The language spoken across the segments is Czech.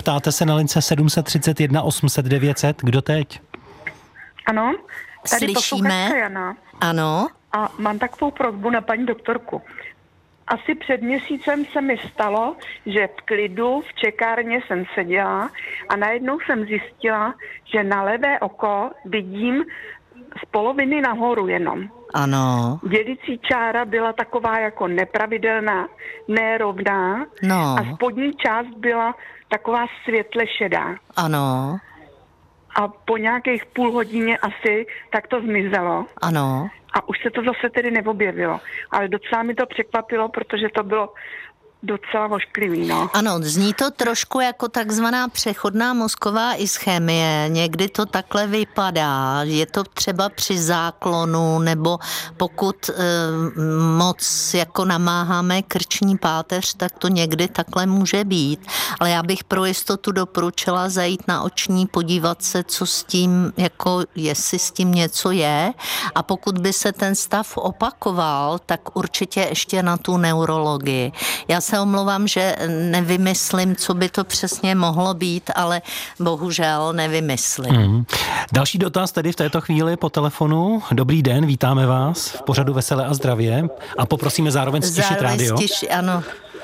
ptáte se na lince 731 800 900. Kdo teď? Ano, tady Slyšíme? posluchačka Jana. Ano. A mám takovou prosbu na paní doktorku. Asi před měsícem se mi stalo, že v klidu v čekárně jsem seděla a najednou jsem zjistila, že na levé oko vidím z poloviny nahoru jenom. Ano. Dělicí čára byla taková jako nepravidelná, nerovná No. a spodní část byla taková světle šedá. Ano. A po nějakých půl hodině asi tak to zmizelo. Ano. A už se to zase tedy neobjevilo. Ale docela mi to překvapilo, protože to bylo docela ošklivý, no. Ano, zní to trošku jako takzvaná přechodná mozková ischemie. Někdy to takhle vypadá. Je to třeba při záklonu, nebo pokud moc jako namáháme krční páteř, tak to někdy takhle může být. Ale já bych pro jistotu doporučila zajít na oční, podívat se, co s tím, jako jestli s tím něco je. A pokud by se ten stav opakoval, tak určitě ještě na tu neurologii. Já se omlouvám, že nevymyslím, co by to přesně mohlo být, ale bohužel nevymyslím. Další dotaz tedy v této chvíli po telefonu. Dobrý den, vítáme vás v pořadu Veselé a zdravě a poprosíme zároveň stišit rádio. Ano.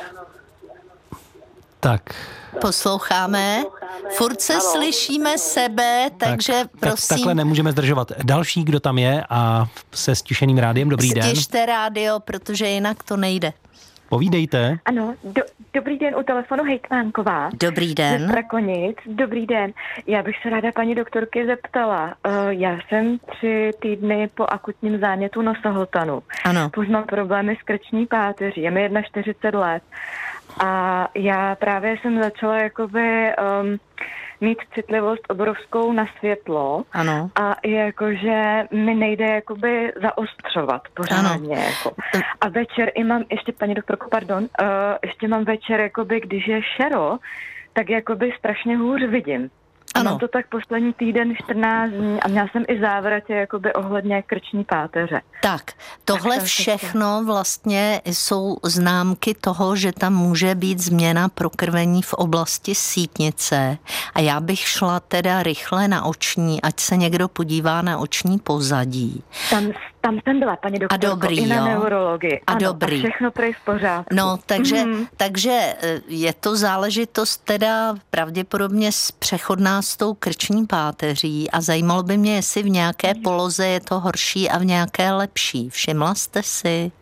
Tak. Posloucháme. Furt se slyšíme sebe, takže prosím. Tak takhle nemůžeme zdržovat. Další, kdo tam je a se stišeným rádiem, dobrý den. Stište rádio, protože jinak to nejde. Povídejte. Ano, dobrý den, u telefonu hejtmánková. Dobrý den. Ze Strakonic, dobrý den. Já bych se ráda paní doktorky zeptala. Já jsem 3 týdny po akutním zánětu nosohltanu. Ano. Už mám problémy s krční páteří, je mi 41 let. A já právě jsem začala jakoby mít citlivost obrovskou na světlo. Ano. A jakože mi nejde jakoby zaostřovat pořádně. Jako. A večer i mám, ještě paní doktorko, pardon, ještě mám večer, jakoby, když je šero, tak jakoby strašně hůř vidím. A mám to tak poslední týden 14 dní a měla jsem i závratě jakoby ohledně krční páteře. Tak, tohle všechno vlastně jsou známky toho, že tam může být změna prokrvení v oblasti sítnice. A já bych šla teda rychle na oční, ať se někdo podívá na oční pozadí. Tam jsem byla, paní doktorko, a dobrý, i na jo? neurologii. A ano, dobrý. A všechno prý v pořádku. No, takže je to záležitost teda pravděpodobně přechodná s tou krční páteří a zajímalo by mě, jestli v nějaké poloze je to horší a v nějaké lepší. Všimla jste si?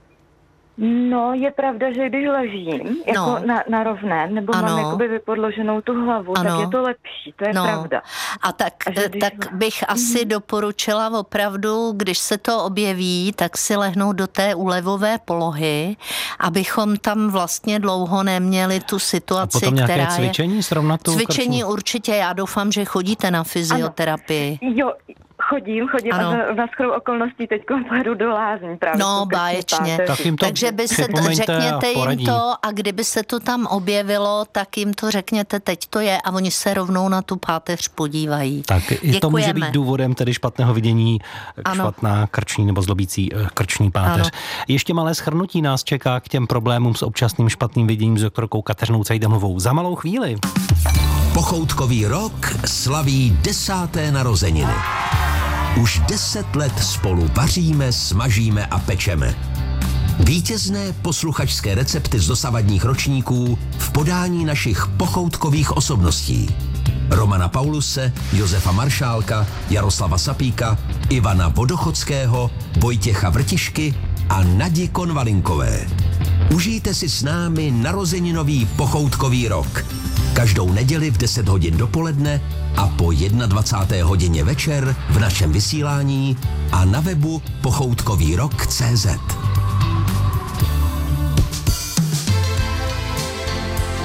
No, je pravda, že když ležím jako na rovném, nebo mám jakoby vypodloženou tu hlavu, tak je to lepší, to je pravda. A tak bych asi doporučila opravdu, když se to objeví, tak si lehnout do té úlevové polohy, abychom tam vlastně dlouho neměli tu situaci, a potom nějaké která cvičení srovnat tu Cvičení určitě, já doufám, že chodíte na fyzioterapii. Ano. Jo, chodím ano. a na shodou okolností teď pojedu do lázní právě. No, báječně. Takže by se řekněte jim to a kdyby se to tam objevilo, tak jim to řekněte, teď to je a oni se rovnou na tu páteř podívají. Tak i to může být důvodem tedy špatného vidění, špatná krční nebo zlobící krční páteř. Ano. Ještě malé shrnutí nás čeká k těm problémům s občasným špatným viděním s doktorkou Kateřinou Cajdemovou. Za malou chvíli. Pochoutkový rok slaví 10. narozeniny. Už 10 let spolu vaříme, smažíme a pečeme. Vítězné posluchačské recepty z dosavadních ročníků v podání našich pochoutkových osobností. Romana Pauluse, Josefa Maršálka, Jaroslava Sapíka, Ivana Vodochodského, Vojtěcha Vrtišky a Nadi Konvalinkové. Užijte si s námi narozeninový pochoutkový rok. Každou neděli v 10 hodin dopoledne a po 21. hodině večer v našem vysílání a na webu pochoutkovýrok.cz.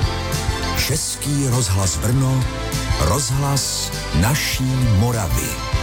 Český rozhlas Brno, rozhlas naší Moravy.